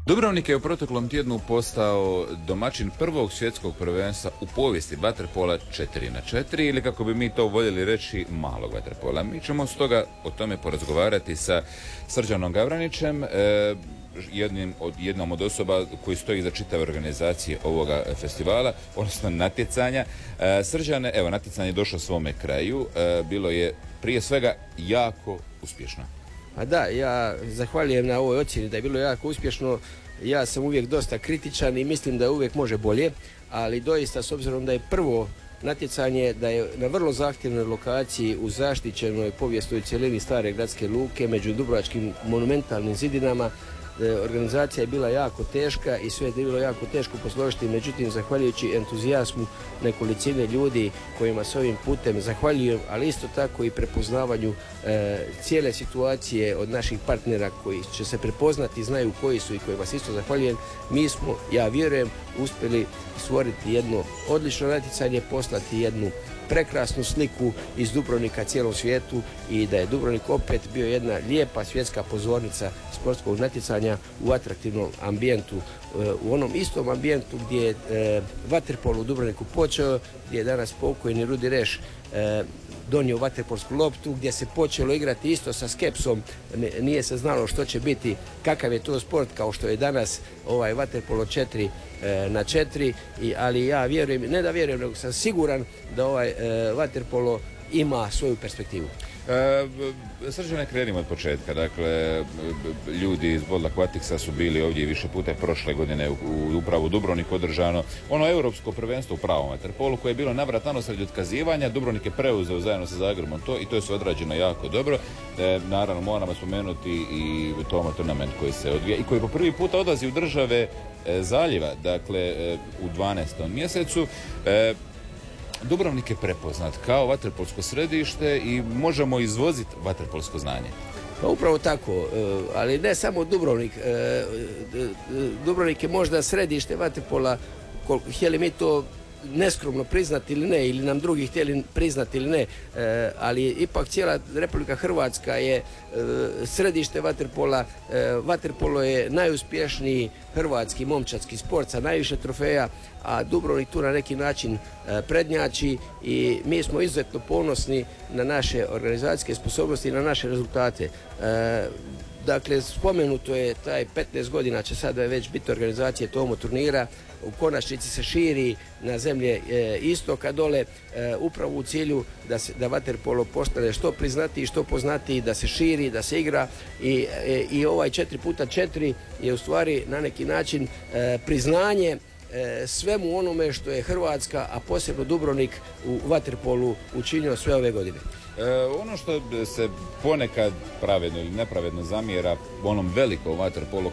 Dubrovnik je u proteklom tjednu postao domaćin prvog svjetskog prvenstva u povijesti vaterpola 4x4 ili kako bi mi to voljeli reći malog vaterpola. Mi ćemo stoga o tome porazgovarati sa Srđanom Gavranićem, jednom od osoba koji stoji iza čitave organizacije ovoga festivala, odnosno natjecanja. Srđane, evo, natjecanje je došlo svome kraju, bilo je prije svega jako uspješno. A da, ja zahvaljujem na ovoj ocjeni da je bilo jako uspješno. Ja sam uvijek dosta kritičan i mislim da uvijek može bolje, ali doista s obzirom da je prvo natjecanje, da je na vrlo zahtjevnoj lokaciji u zaštićenoj povijesnoj cjelini stare gradske luke među dubrovačkim monumentalnim zidinama, organizacija je bila jako teška i sve je bilo jako teško posložiti, međutim zahvaljujući entuzijazmu nekolicine ljudi kojima s ovim putem zahvaljujem, ali isto tako i prepoznavanju cijele situacije od naših partnera koji će se prepoznati, znaju koji su i koji vas isto zahvaljujem. Mi smo, ja vjerujem, uspjeli stvoriti jedno odlično natjecanje, poslati jednu prekrasnu sliku iz Dubrovnika cijelom svijetu i da je Dubrovnik opet bio jedna lijepa svjetska pozornica sportskog natjecanja u atraktivnom ambijentu, u onom istom ambijentu gdje je vaterpol u Dubrovniku počeo, gdje je danas pokojni Rudi Reš donio vaterpolsku loptu, gdje se počelo igrati isto sa skepsom, nije se znalo što će biti, kakav je to sport kao što je danas ovaj vaterpolo 4x4, ali ja vjerujem, ne da vjerujem, nego sam siguran da ovaj vaterpolo ima svoju perspektivu. Srđane, krenimo od početka. Dakle, ljudi iz Bold Aquaticsa su bili ovdje više puta prošle godine upravo u Dubrovniku održano ono europsko prvenstvo u pravom vaterpolu koje je bilo navrat nanos radi otkazivanja. Dubrovnik je preuzeo zajedno sa Zagrebom to i to je sve odrađeno jako dobro. Naravno, moramo spomenuti i Toma Tournament koji se odvija i koji po prvi puta odlazi u države zaljeva, dakle u 12. mjesecu. Dubrovnik je prepoznat kao vaterpolsko središte i možemo izvoziti vaterpolsko znanje. Pa upravo tako, ali ne samo Dubrovnik. Dubrovnik je možda središte vaterpola, htjeli mi to neskromno priznati ili ne, ili nam drugi htjeli priznati ili ne, ali ipak cijela Republika Hrvatska je središte vaterpola. Vaterpolo je najuspješniji hrvatski momčadski sport sa najviše trofeja, a Dubrovnik tu na neki način prednjači i mi smo izuzetno ponosni na naše organizacijske sposobnosti i na naše rezultate. Dakle, spomenuto je taj 15 godina će sada već biti organizacije Tomo turnira, u konačnici se širi na zemlje istoka dole, upravo u cilju da vaterpolo postane što priznatiji, što poznatiji, da se širi, da se igra i ovaj 4x4 je u stvari na neki način priznanje svemu onome što je Hrvatska, a posebno Dubrovnik u vaterpolu učinio sve ove godine. Ono što se ponekad pravedno ili nepravedno zamjera onom velikom vaterpolu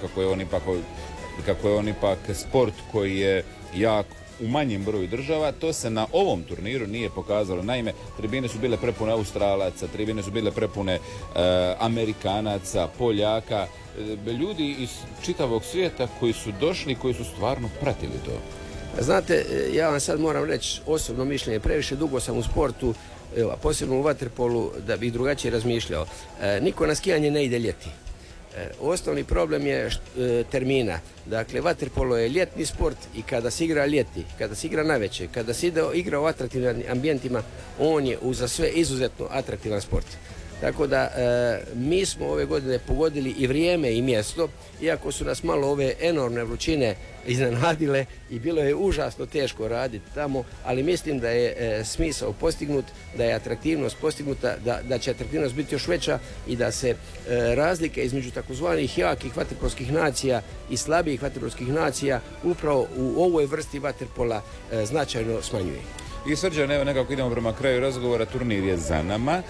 kako je on ipak sport koji je jak u manjem broju država, to se na ovom turniru nije pokazalo. Naime, tribine su bile prepune Australaca, tribine su bile prepune Amerikanaca, Poljaka, ljudi iz čitavog svijeta koji su došli, koji su stvarno pratili to. Znate, ja vam sad moram reći osobno mišljenje, previše dugo sam u sportu, a posebno u vaterpolu, da bih drugačije razmišljao. Niko na skijanje ne ide ljeti. Osnovni problem je termina. Dakle, vaterpolo je ljetni sport i kada se igra ljeti, kada se igra navečer, kada se igra u atraktivnim ambijentima, on je uza sve izuzetno atraktivan sport. Tako da mi smo ove godine pogodili i vrijeme i mjesto, iako su nas malo ove enormne vrućine iznenadile i bilo je užasno teško raditi tamo, ali mislim da je smisao postignut, da je atraktivnost postignuta, da će atraktivnost biti još veća i da se razlike između takozvanih jakih vaterpolskih nacija i slabijih vaterpolskih nacija upravo u ovoj vrsti vaterpola značajno smanjuje. I Srđan, evo nekako idemo prema kraju razgovora, turnir je za nama.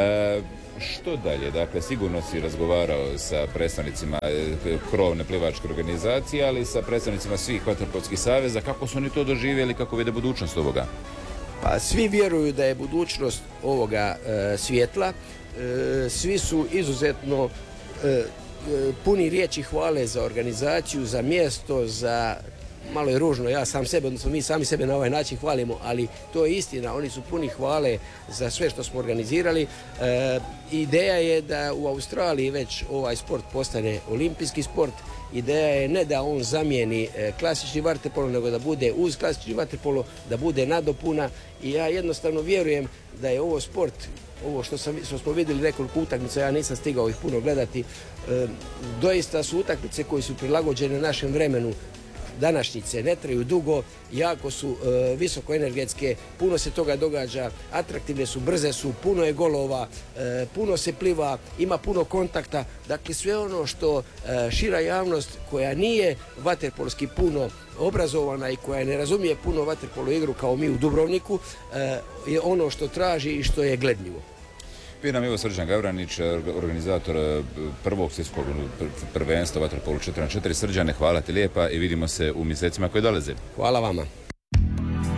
Što dalje? Dakle, sigurno si razgovarao sa predstavnicima krovne plivačke organizacije, ali i sa predstavnicima svih vaterpolskih saveza. Kako su oni to doživjeli, kako vide budućnost ovoga? Pa svi vjeruju da je budućnost ovoga svjetla. Svi su izuzetno puni riječi hvale za organizaciju, za mjesto, za malo je ružno, ja sam sebe, odnosno mi sami sebe na ovaj način hvalimo, ali to je istina, oni su puni hvale za sve što smo organizirali. Ideja je da u Australiji već ovaj sport postane olimpijski sport. Ideja je ne da on zamijeni klasični vaterpolo, nego da bude uz klasični vaterpolo, da bude nadopuna i ja jednostavno vjerujem da je ovo sport, ovo što smo vidjeli nekoliko utakmica, ja nisam stigao ih puno gledati, doista su utakmice koje su prilagođene našem vremenu. Današnjice ne traju dugo, jako su visokoenergetske, puno se toga događa, atraktivne su, brze su, puno je golova, puno se pliva, ima puno kontakta. Dakle, sve ono što šira javnost koja nije vaterpolski puno obrazovana i koja ne razumije puno vaterpolo igru kao mi u Dubrovniku, je ono što traži i što je gledljivo. Bio nam je Srđan Gavranić, organizator prvog svjetskog prvenstva vaterpolu 4x4. Srđane, hvala ti lijepa i vidimo se u mjesecima koji dolaze. Hvala vama.